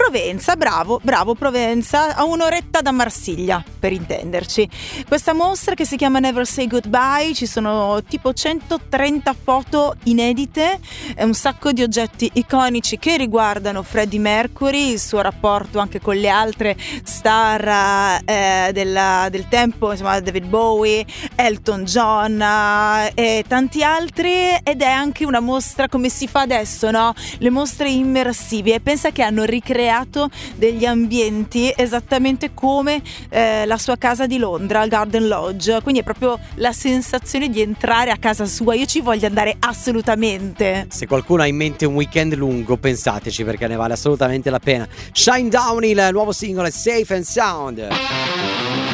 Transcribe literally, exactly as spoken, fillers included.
Provenza, bravo, bravo Provenza, a un'oretta da Marsiglia, per intenderci. Questa mostra che si chiama Never Say Goodbye, ci sono tipo centotrenta foto inedite e un sacco di oggetti iconici che riguardano Freddie Mercury, il suo rapporto anche con le altre star eh, della, del tempo, insomma David Bowie, Elton John eh, e tanti altri, ed è anche una mostra come si fa adesso, no? Le mostre immersive, e pensa che hanno ricreato degli ambienti esattamente come eh, la sua casa di Londra, il Garden Lodge, quindi è proprio la sensazione di entrare a casa sua. Io ci voglio andare assolutamente. Se qualcuno ha in mente un weekend lungo, pensateci, perché ne vale assolutamente la pena. Shine Down, il nuovo singolo è Safe and Sound.